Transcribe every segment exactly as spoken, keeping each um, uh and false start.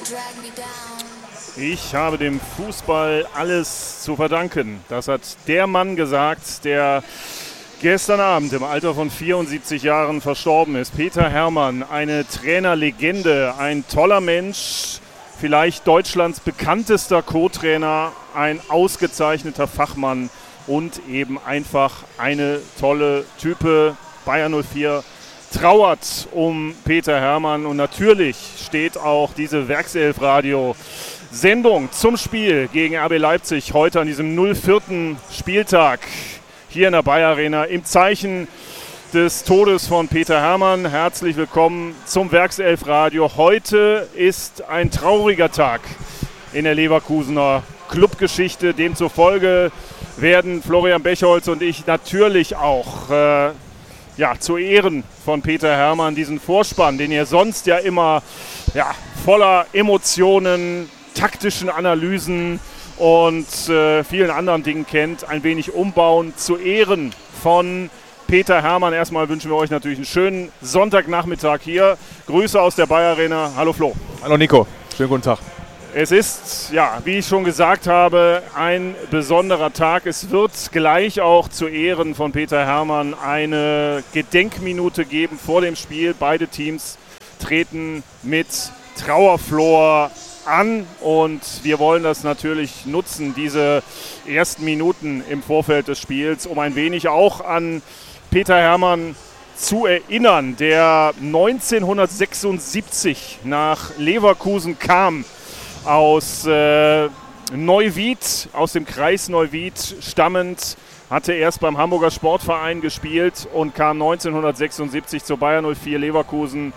Ich habe dem Fußball alles zu verdanken. Das hat der Mann gesagt, der gestern Abend im Alter von vierundsiebzig Jahren verstorben ist. Peter Hermann, eine Trainerlegende, ein toller Mensch, vielleicht Deutschlands bekanntester Co-Trainer, ein ausgezeichneter Fachmann und eben einfach eine tolle Type. Bayer null vier trauert um Peter Hermann und natürlich steht auch diese Werkself-Radio-Sendung zum Spiel gegen R B Leipzig heute an diesem null vierten Spieltag hier in der Bayer Arena im Zeichen des Todes von Peter Hermann. Herzlich willkommen zum Werkself-Radio. Heute ist ein trauriger Tag in der Leverkusener Clubgeschichte. Demzufolge werden Florian Bechholz und ich natürlich auch äh, ja, zu Ehren von Peter Hermann diesen Vorspann, den ihr sonst ja immer ja, voller Emotionen, taktischen Analysen und äh, vielen anderen Dingen kennt, ein wenig umbauen. Zu Ehren von Peter Hermann. Erstmal wünschen wir euch natürlich einen schönen Sonntagnachmittag hier. Grüße aus der Bayer Arena. Hallo Flo. Hallo Nico. Schönen guten Tag. Es ist, ja, wie ich schon gesagt habe, ein besonderer Tag. Es wird gleich auch zu Ehren von Peter Hermann eine Gedenkminute geben vor dem Spiel. Beide Teams treten mit Trauerflor an und wir wollen das natürlich nutzen, diese ersten Minuten im Vorfeld des Spiels, um ein wenig auch an Peter Hermann zu erinnern, der neunzehnhundertsechsundsiebzig nach Leverkusen kam. Aus äh, Neuwied, aus dem Kreis Neuwied stammend, hatte erst beim Hamburger Sportverein gespielt und kam neunzehnhundertsechsundsiebzig zur Bayer null vier Leverkusen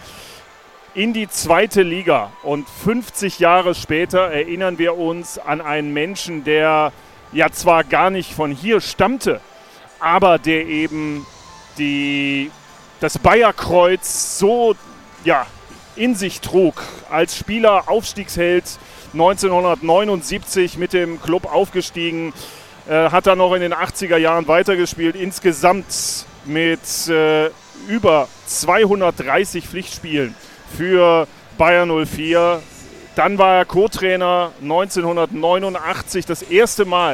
in die zweite Liga. Und fünfzig Jahre später erinnern wir uns an einen Menschen, der ja zwar gar nicht von hier stammte, aber der eben die, das Bayerkreuz so ja, in sich trug. Als Spieler Aufstiegsheld neunzehnhundertneunundsiebzig mit dem Club aufgestiegen, äh, hat er noch in den achtziger Jahren weitergespielt, insgesamt mit äh, über zweihundertdreißig Pflichtspielen für Bayer null vier. Dann war er Co-Trainer neunzehnhundertneunundachtzig, das erste Mal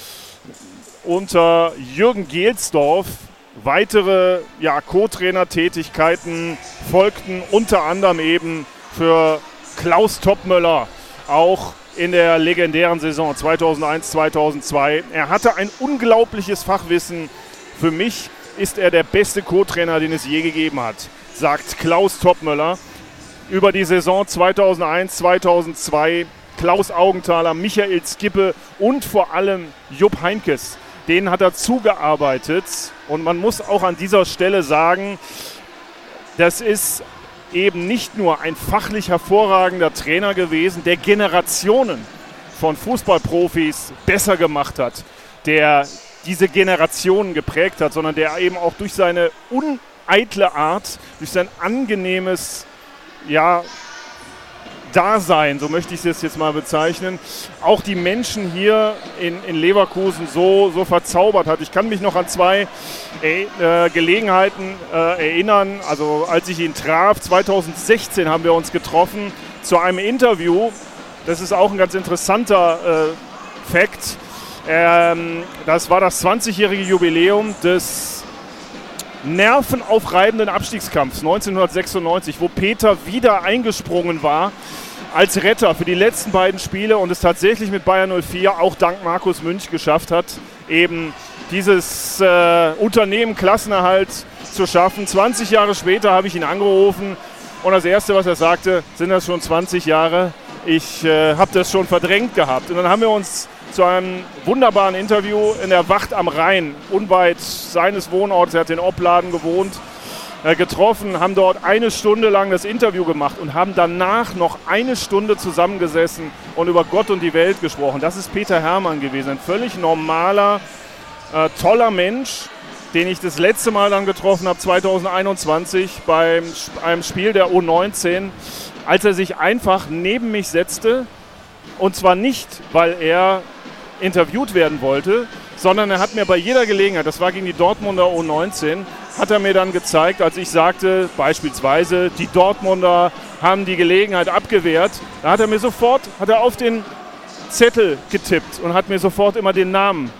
unter Jürgen Gelsdorf. Weitere ja, Co-Trainer-Tätigkeiten folgten unter anderem eben für Klaus Toppmöller, auch in der legendären Saison zweitausendeins zweitausendzwei. Er hatte ein unglaubliches Fachwissen. Für mich ist er der beste Co-Trainer, den es je gegeben hat, sagt Klaus Toppmöller. Über die Saison zweitausendeins zweitausendzwei Klaus Augenthaler, Michael Skippe und vor allem Jupp Heynckes. Denen hat er zugearbeitet und man muss auch an dieser Stelle sagen, das ist eben nicht nur ein fachlich hervorragender Trainer gewesen, der Generationen von Fußballprofis besser gemacht hat, der diese Generationen geprägt hat, sondern der eben auch durch seine uneitle Art, durch sein angenehmes ja, Dasein, so möchte ich es jetzt mal bezeichnen, auch die Menschen hier in, in Leverkusen so, so verzaubert hat. Ich kann mich noch an zwei äh, Gelegenheiten äh, erinnern. Also als ich ihn traf, zweitausendsechzehn haben wir uns getroffen zu einem Interview. Das ist auch ein ganz interessanter äh, Fakt. Ähm, das war das zwanzigjährige Jubiläum des nervenaufreibenden Abstiegskampfs neunzehnhundertsechsundneunzig, wo Peter wieder eingesprungen war als Retter für die letzten beiden Spiele und es tatsächlich mit Bayer null vier auch dank Markus Münch geschafft hat, eben dieses äh, Unternehmen Klassenerhalt zu schaffen. zwanzig Jahre später habe ich ihn angerufen und das Erste, was er sagte, sind das schon zwanzig Jahre? Ich äh, habe das schon verdrängt gehabt. Und dann haben wir uns zu einem wunderbaren Interview in der Wacht am Rhein, unweit seines Wohnortes, er hat in Opladen gewohnt, äh, getroffen, haben dort eine Stunde lang das Interview gemacht und haben danach noch eine Stunde zusammengesessen und über Gott und die Welt gesprochen. Das ist Peter Hermann gewesen, ein völlig normaler, äh, toller Mensch, den ich das letzte Mal dann getroffen habe, zweitausendeinundzwanzig, beim einem Spiel der U neunzehn, als er sich einfach neben mich setzte. Und zwar nicht, weil er interviewt werden wollte, sondern er hat mir bei jeder Gelegenheit, das war gegen die Dortmunder U neunzehn, hat er mir dann gezeigt, als ich sagte, beispielsweise, die Dortmunder haben die Gelegenheit abgewehrt. Da hat er mir sofort, hat er auf den Zettel getippt und hat mir sofort immer den Namen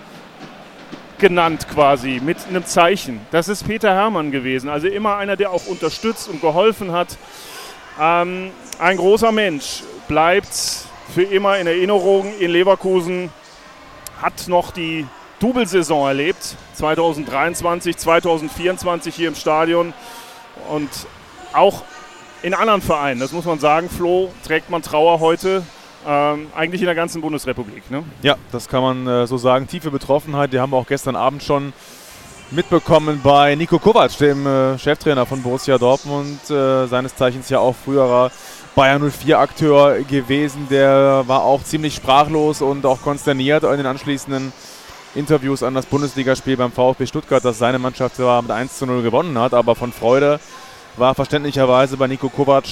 genannt quasi, mit einem Zeichen. Das ist Peter Hermann gewesen, also immer einer, der auch unterstützt und geholfen hat. Ähm, ein großer Mensch, bleibt für immer in Erinnerung in Leverkusen, hat noch die Double-Saison erlebt, zwanzig dreiundzwanzig, zwanzig vierundzwanzig hier im Stadion und auch in anderen Vereinen, das muss man sagen, Flo, trägt man Trauer heute. Ähm, eigentlich in der ganzen Bundesrepublik, ne? Ja, das kann man äh, so sagen. Tiefe Betroffenheit, die haben wir auch gestern Abend schon mitbekommen bei Niko Kovac, dem äh, Cheftrainer von Borussia Dortmund, äh, seines Zeichens ja auch früherer Bayern null vier Akteur gewesen. Der war auch ziemlich sprachlos und auch konsterniert in den anschließenden Interviews an das Bundesligaspiel beim VfB Stuttgart, dass seine Mannschaft zwar mit eins zu null gewonnen hat, aber von Freude war verständlicherweise bei Niko Kovac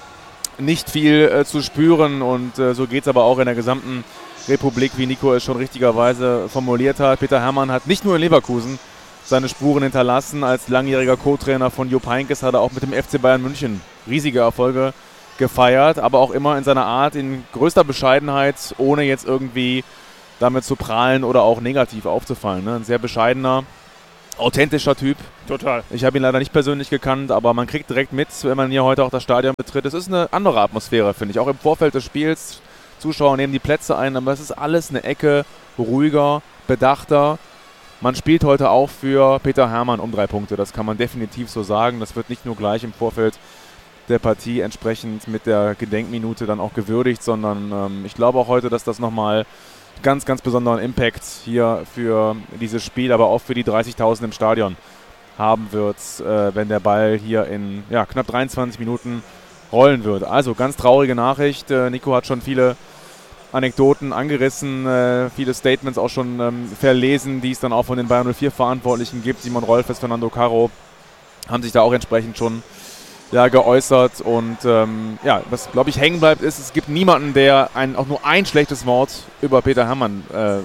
nicht viel äh, zu spüren und äh, so geht es aber auch in der gesamten Republik, wie Nico es schon richtigerweise formuliert hat. Peter Hermann hat nicht nur in Leverkusen seine Spuren hinterlassen. Als langjähriger Co-Trainer von Jupp Heynckes hat er auch mit dem F C Bayern München riesige Erfolge gefeiert, aber auch immer in seiner Art, in größter Bescheidenheit, ohne jetzt irgendwie damit zu prahlen oder auch negativ aufzufallen. Ne? Ein sehr bescheidener, authentischer Typ. Total. Ich habe ihn leider nicht persönlich gekannt, aber man kriegt direkt mit, wenn man hier heute auch das Stadion betritt. Es ist eine andere Atmosphäre, finde ich. Auch im Vorfeld des Spiels. Zuschauer nehmen die Plätze ein, aber es ist alles eine Ecke ruhiger, bedachter. Man spielt heute auch für Peter Hermann um drei Punkte. Das kann man definitiv so sagen. Das wird nicht nur gleich im Vorfeld der Partie entsprechend mit der Gedenkminute dann auch gewürdigt, sondern ähm, ich glaube auch heute, dass das nochmal ganz, ganz besonderen Impact hier für dieses Spiel, aber auch für die dreißigtausend im Stadion haben wird, äh, wenn der Ball hier in ja, knapp dreiundzwanzig Minuten rollen wird. Also ganz traurige Nachricht. Äh, Nico hat schon viele Anekdoten angerissen, äh, viele Statements auch schon ähm, verlesen, die es dann auch von den Bayern null vier Verantwortlichen gibt. Simon Rolfes, Fernando Caro haben sich da auch entsprechend schon ja, geäußert und ähm, ja, was glaube ich hängen bleibt ist, es gibt niemanden, der ein, auch nur ein schlechtes Wort über Peter Hermann äh,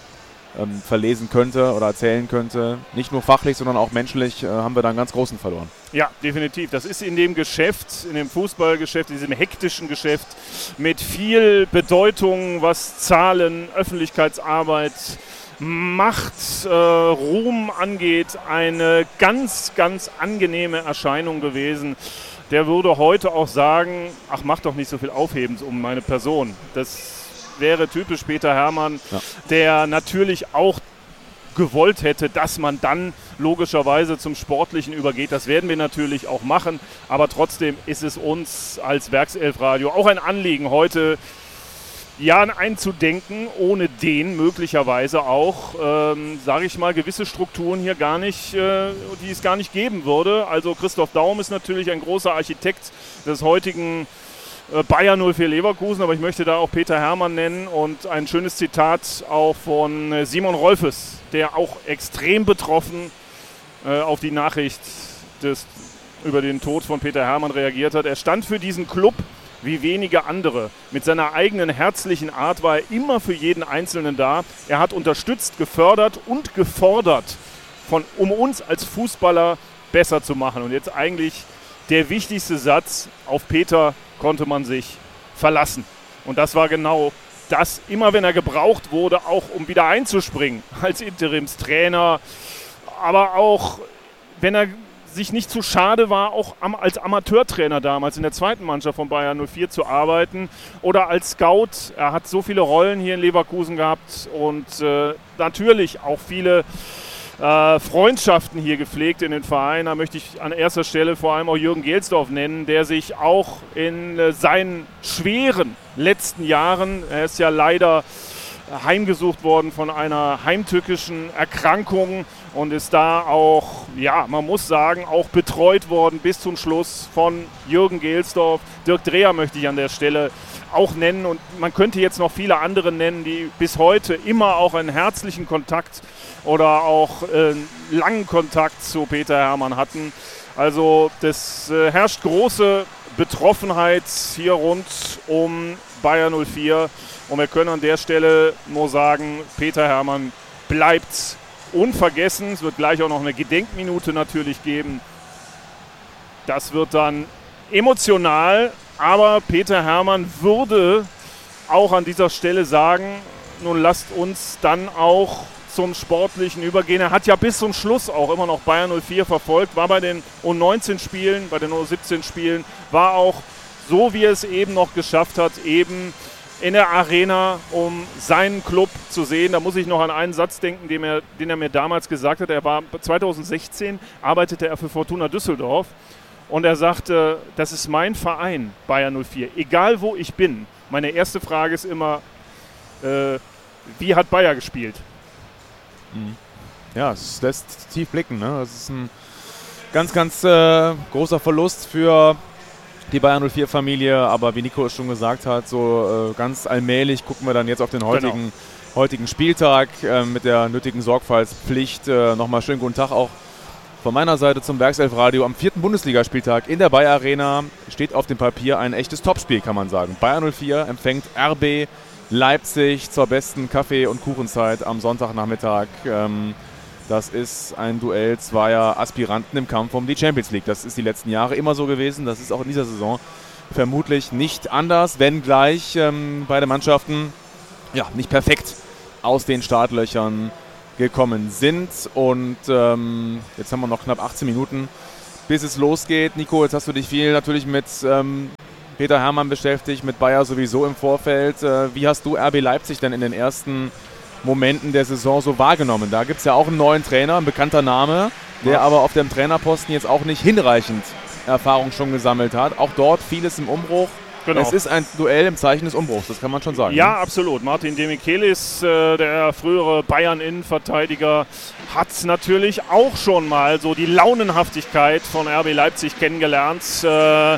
ähm, verlesen könnte oder erzählen könnte. Nicht nur fachlich, sondern auch menschlich äh, haben wir da einen ganz großen verloren. Ja, definitiv. Das ist in dem Geschäft, in dem Fußballgeschäft, in diesem hektischen Geschäft mit viel Bedeutung, was Zahlen, Öffentlichkeitsarbeit, Macht, äh, Ruhm angeht, eine ganz, ganz angenehme Erscheinung gewesen. Der würde heute auch sagen, ach, mach doch nicht so viel Aufhebens um meine Person. Das wäre typisch Peter Hermann, ja. Der natürlich auch gewollt hätte, dass man dann logischerweise zum Sportlichen übergeht. Das werden wir natürlich auch machen, aber trotzdem ist es uns als Werkself-Radio auch ein Anliegen, heute ja einzudenken, ohne den möglicherweise auch, ähm, sage ich mal, gewisse Strukturen hier gar nicht, äh, die es gar nicht geben würde. Also Christoph Daum ist natürlich ein großer Architekt des heutigen äh, Bayern null vier Leverkusen, aber ich möchte da auch Peter Hermann nennen und ein schönes Zitat auch von äh, Simon Rolfes, der auch extrem betroffen äh, auf die Nachricht des, über den Tod von Peter Hermann reagiert hat. Er stand für diesen Club wie wenige andere. Mit seiner eigenen herzlichen Art war er immer für jeden Einzelnen da. Er hat unterstützt, gefördert und gefordert, von, um uns als Fußballer besser zu machen. Und jetzt eigentlich der wichtigste Satz, auf Peter konnte man sich verlassen. Und das war genau das, immer wenn er gebraucht wurde, auch um wieder einzuspringen, als Interimstrainer, aber auch wenn er sich nicht zu schade war, auch am, als Amateurtrainer damals in der zweiten Mannschaft von Bayern null vier zu arbeiten oder als Scout. Er hat so viele Rollen hier in Leverkusen gehabt und äh, natürlich auch viele äh, Freundschaften hier gepflegt in den Verein. Da möchte ich an erster Stelle vor allem auch Jürgen Gelsdorf nennen, der sich auch in äh, seinen schweren letzten Jahren, er ist ja leider heimgesucht worden von einer heimtückischen Erkrankung und ist da auch, ja, man muss sagen, auch betreut worden bis zum Schluss von Jürgen Gelsdorf. Dirk Dreher möchte ich an der Stelle auch nennen und man könnte jetzt noch viele andere nennen, die bis heute immer auch einen herzlichen Kontakt oder auch äh, langen Kontakt zu Peter Hermann hatten. Also das äh, herrscht große Betroffenheit hier rund um Bayern null vier. Und wir können an der Stelle nur sagen, Peter Hermann bleibt unvergessen. Es wird gleich auch noch eine Gedenkminute natürlich geben. Das wird dann emotional Aber Peter Hermann würde auch an dieser Stelle sagen, nun lasst uns dann auch zum Sportlichen übergehen. Er hat ja bis zum Schluss auch immer noch Bayer null vier verfolgt, war bei den U neunzehn Spielen, bei den U siebzehn Spielen, war auch so, wie er es eben noch geschafft hat, eben in der Arena, um seinen Club zu sehen. Da muss ich noch an einen Satz denken, den er, den er mir damals gesagt hat. Er war zwanzig sechzehn, arbeitete er für Fortuna Düsseldorf und er sagte, das ist mein Verein, Bayer null vier, egal wo ich bin. Meine erste Frage ist immer, äh, wie hat Bayer gespielt? Ja, es lässt tief blicken. Ne? Das ist ein ganz, ganz äh, großer Verlust für die Bayer null vier Familie, aber wie Nico es schon gesagt hat, so äh, ganz allmählich gucken wir dann jetzt auf den heutigen, genau. heutigen Spieltag äh, mit der nötigen Sorgfaltspflicht. Äh, Nochmal schönen guten Tag auch von meiner Seite zum Werkself-Radio. Am vierten Bundesligaspieltag in der Bayer Arena steht auf dem Papier ein echtes Topspiel, kann man sagen. Bayer null vier empfängt R B Leipzig zur besten Kaffee- und Kuchenzeit am Sonntagnachmittag. Ähm, das ist ein Duell zweier Aspiranten im Kampf um die Champions League. Das ist die letzten Jahre immer so gewesen. Das ist auch in dieser Saison vermutlich nicht anders, wenngleich ähm, beide Mannschaften ja, nicht perfekt aus den Startlöchern gekommen sind. Und ähm, jetzt haben wir noch knapp achtzehn Minuten, bis es losgeht. Nico, jetzt hast du dich viel natürlich mit ähm, Peter Hermann beschäftigt, mit Bayer sowieso im Vorfeld. Äh, wie hast du R B Leipzig denn in den ersten Momenten der Saison so wahrgenommen? Da gibt es ja auch einen neuen Trainer, ein bekannter Name, der ja. aber auf dem Trainerposten jetzt auch nicht hinreichend Erfahrung schon gesammelt hat. Auch dort vieles im Umbruch. Genau. Es ist ein Duell im Zeichen des Umbruchs, das kann man schon sagen. Ja, ne? Absolut. Martin Demichelis, äh, der frühere Bayern-Innenverteidiger, hat natürlich auch schon mal so die Launenhaftigkeit von R B Leipzig kennengelernt. Äh,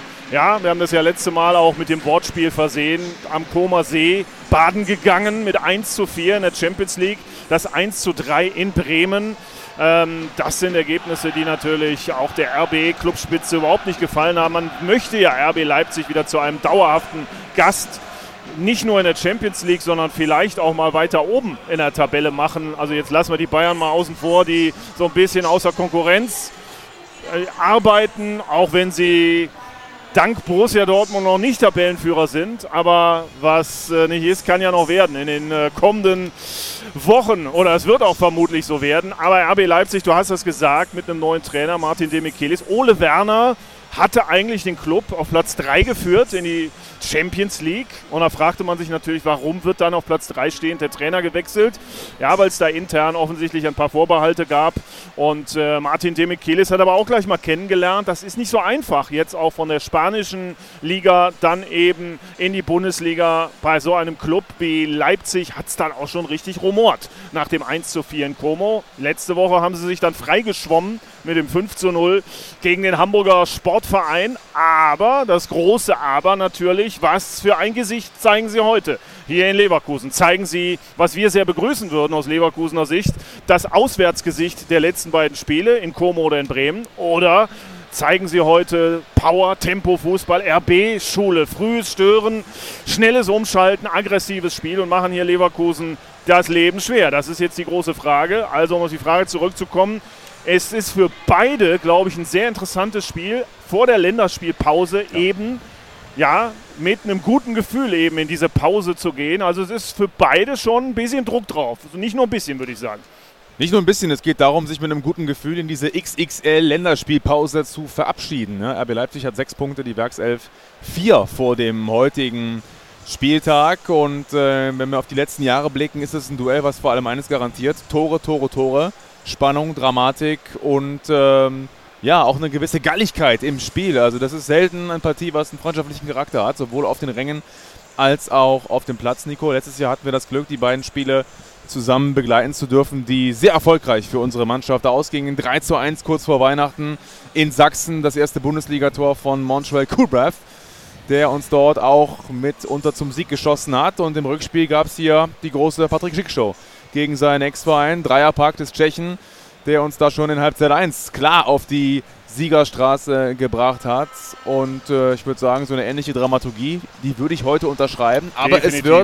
ja, wir haben das ja letzte Mal auch mit dem Wortspiel versehen. Am Comer See baden gegangen mit eins zu vier in der Champions League. Das eins zu drei in Bremen. Ähm, das sind Ergebnisse, die natürlich auch der R B-Clubspitze überhaupt nicht gefallen haben. Man möchte ja R B Leipzig wieder zu einem dauerhaften Gast, nicht nur in der Champions League, sondern vielleicht auch mal weiter oben in der Tabelle machen. Also jetzt lassen wir die Bayern mal außen vor, die so ein bisschen außer Konkurrenz äh, arbeiten, auch wenn sie dank Borussia Dortmund noch nicht Tabellenführer sind. Aber was äh, nicht ist, kann ja noch werden in den äh, kommenden Wochen. Oder es wird auch vermutlich so werden. Aber R B Leipzig, du hast es gesagt, mit einem neuen Trainer, Martin Demichelis. Ole Werner hatte eigentlich den Club auf Platz drei geführt in die Champions League. Und da fragte man sich natürlich, warum wird dann auf Platz drei stehend der Trainer gewechselt? Ja, weil es da intern offensichtlich ein paar Vorbehalte gab. Und äh, Martin Demichelis hat aber auch gleich mal kennengelernt, das ist nicht so einfach, jetzt auch von der spanischen Liga dann eben in die Bundesliga. Bei so einem Club wie Leipzig hat es dann auch schon richtig rumort. Nach dem eins zu vier in Como. Letzte Woche haben sie sich dann freigeschwommen mit dem fünf zu null gegen den Hamburger Sportverein. Aber, das große Aber natürlich, was für ein Gesicht zeigen sie heute hier in Leverkusen? Zeigen sie, was wir sehr begrüßen würden aus Leverkusener Sicht, das Auswärtsgesicht der letzten beiden Spiele in Como oder in Bremen? Oder zeigen sie heute Power, Tempo, Fußball, R B-Schule, frühes Stören, schnelles Umschalten, aggressives Spiel und machen hier Leverkusen das Leben schwer? Das ist jetzt die große Frage. Also, um auf die Frage zurückzukommen, es ist für beide, glaube ich, ein sehr interessantes Spiel vor der Länderspielpause ja. eben, ja, mit einem guten Gefühl eben in diese Pause zu gehen. Also es ist für beide schon ein bisschen Druck drauf. Also nicht nur ein bisschen, würde ich sagen. Nicht nur ein bisschen, es geht darum, sich mit einem guten Gefühl in diese X X L-Länderspielpause zu verabschieden. Ne? R B Leipzig hat sechs Punkte, die Werkself vier vor dem heutigen Spieltag. Und äh, wenn wir auf die letzten Jahre blicken, ist es ein Duell, was vor allem eines garantiert. Tore, Tore, Tore, Spannung, Dramatik und ähm, ja, auch eine gewisse Galligkeit im Spiel. Also das ist selten eine Partie, was einen freundschaftlichen Charakter hat, sowohl auf den Rängen als auch auf dem Platz, Nico. Letztes Jahr hatten wir das Glück, die beiden Spiele zusammen begleiten zu dürfen, die sehr erfolgreich für unsere Mannschaft ausgingen. drei zu eins kurz vor Weihnachten in Sachsen, das erste Bundesligator von Montreal Kulbrev, der uns dort auch mitunter zum Sieg geschossen hat. Und im Rückspiel gab es hier die große Patrick Schick-Show gegen seinen Ex-Verein, Dreierpark des Tschechen, der uns da schon in Halbzeit eins klar auf die Siegerstraße gebracht hat. Und äh, ich würde sagen, so eine ähnliche Dramaturgie, die würde ich heute unterschreiben. Aber Definitiv. Es wird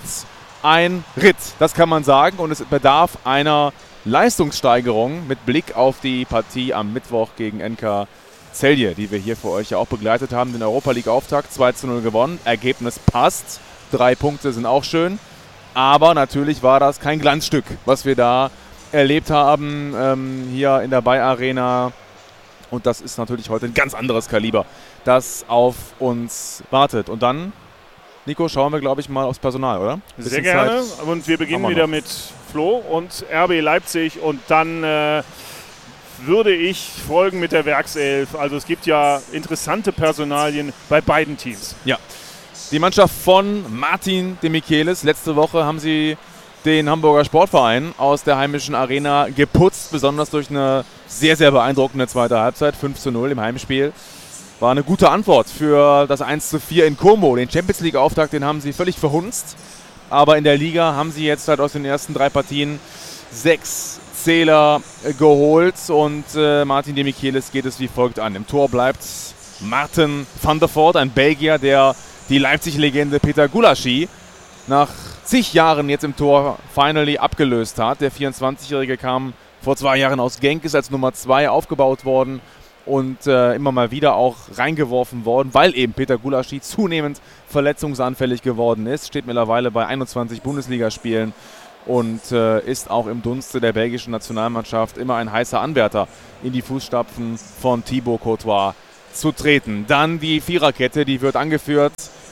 ein Ritt, das kann man sagen. Und es bedarf einer Leistungssteigerung mit Blick auf die Partie am Mittwoch gegen N K Celje, die wir hier für euch ja auch begleitet haben, den Europa League-Auftakt, zwei zu null gewonnen. Ergebnis passt, drei Punkte sind auch schön, aber natürlich war das kein Glanzstück, was wir da erlebt haben, ähm, hier in der Bayer Arena. Und das ist natürlich heute ein ganz anderes Kaliber, das auf uns wartet. Und dann, Nico, schauen wir, glaube ich, mal aufs Personal, oder? Bisschen Sehr gerne. Zeit und wir beginnen wir wieder mit Flo und R B Leipzig. Und dann äh, würde ich folgen mit der Werkself. Also es gibt ja interessante Personalien bei beiden Teams. Ja, die Mannschaft von Martin de Michelis. Letzte Woche haben sie den Hamburger Sportverein aus der heimischen Arena geputzt, besonders durch eine sehr, sehr beeindruckende zweite Halbzeit, fünf zu null im Heimspiel. War eine gute Antwort für das eins zu vier in Como. Den Champions League-Auftakt, den haben sie völlig verhunzt, aber in der Liga haben sie jetzt halt aus den ersten drei Partien sechs Zähler geholt und äh, Martin de Michelis geht es wie folgt an. Im Tor bleibt Martin van der Voort, ein Belgier, der die Leipzig-Legende Peter Gulaschi nach zig Jahren jetzt im Tor finally abgelöst hat. Der vierundzwanzigjährige kam vor zwei Jahren aus Genk, ist als Nummer zwei aufgebaut worden und äh, immer mal wieder auch reingeworfen worden, weil eben Peter Gulaschi zunehmend verletzungsanfällig geworden ist. Steht mittlerweile bei einundzwanzig Bundesligaspielen und äh, ist auch im Dunste der belgischen Nationalmannschaft immer ein heißer Anwärter, in die Fußstapfen von Thibaut Courtois zu treten. Dann die Viererkette, die wird angeführt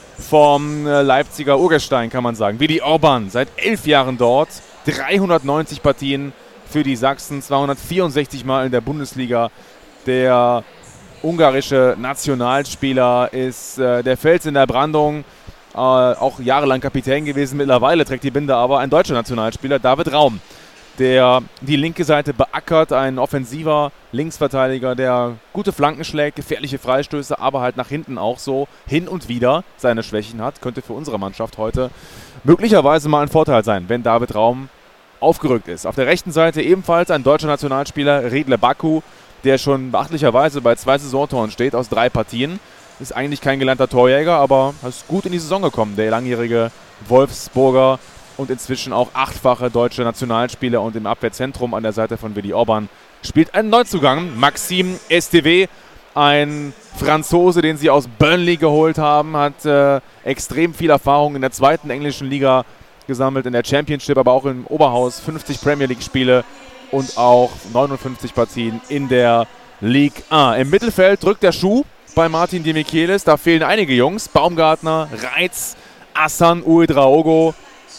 vom Leipziger Urgestein, kann man sagen. Willi Orban, seit elf Jahren dort, dreihundertneunzig Partien für die Sachsen, zweihundertvierundsechzig Mal in der Bundesliga. Der ungarische Nationalspieler ist äh, der Fels in der Brandung, äh, auch jahrelang Kapitän gewesen. Mittlerweile trägt die Binde aber ein deutscher Nationalspieler, David Raum, der die linke Seite beackert, ein offensiver Linksverteidiger, der gute Flanken schlägt, gefährliche Freistöße, aber halt nach hinten auch so hin und wieder seine Schwächen hat. Könnte für unsere Mannschaft heute möglicherweise mal ein Vorteil sein, wenn David Raum aufgerückt ist. Auf der rechten Seite ebenfalls ein deutscher Nationalspieler, Riedle Baku, der schon beachtlicherweise bei zwei Saisontoren steht aus drei Partien. Ist eigentlich kein gelernter Torjäger, aber ist gut in die Saison gekommen, der langjährige Wolfsburger und inzwischen auch achtfache deutsche Nationalspieler und im Abwehrzentrum an der Seite von Willi Orban spielt ein Neuzugang, Maxime Esteve, ein Franzose, den sie aus Burnley geholt haben, hat äh, extrem viel Erfahrung in der zweiten englischen Liga gesammelt, in der Championship, aber auch im Oberhaus, fünfzig Premier League Spiele und auch neunundfünfzig Partien in der Ligue eins. Im Mittelfeld drückt der Schuh bei Martin de Michelis, da fehlen einige Jungs, Baumgartner, Reitz, Hassan Ouedraogo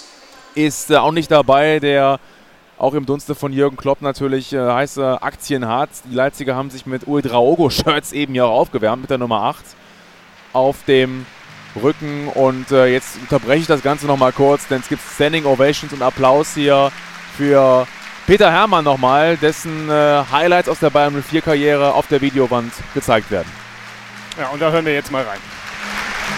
ist äh, auch nicht dabei, der auch im Dunste von Jürgen Klopp natürlich äh, heiße Aktien hat. Die Leipziger haben sich mit Ouedraogo-Shirts eben ja auch aufgewärmt mit der Nummer acht auf dem Rücken. Und äh, jetzt unterbreche ich das Ganze nochmal kurz, denn es gibt Standing Ovations und Applaus hier für Peter Herrmann nochmal, dessen äh, Highlights aus der Bayern null vier Karriere auf der Videowand gezeigt werden. Ja, und da hören wir jetzt mal rein.